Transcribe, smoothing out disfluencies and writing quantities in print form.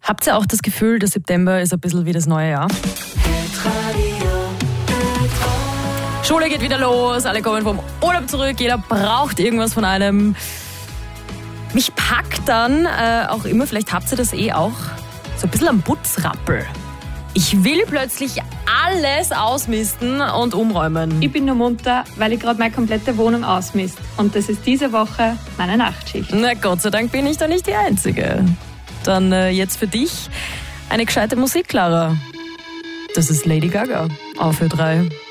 Habt ihr auch das Gefühl, der September ist ein bisschen wie das neue Jahr? Schule geht wieder los, alle kommen vom Urlaub zurück, jeder braucht irgendwas von einem. Mich packt dann auch immer, vielleicht habt ihr das auch, so ein bisschen am Putzrappel. Ich will plötzlich alles ausmisten und umräumen. Ich bin nur munter, weil ich gerade meine komplette Wohnung ausmiste. Und das ist diese Woche meine Nachtschicht. Na Gott sei Dank bin ich da nicht die Einzige. Dann jetzt für dich eine gescheite Musik, Clara. Das ist Lady Gaga auf Ö3.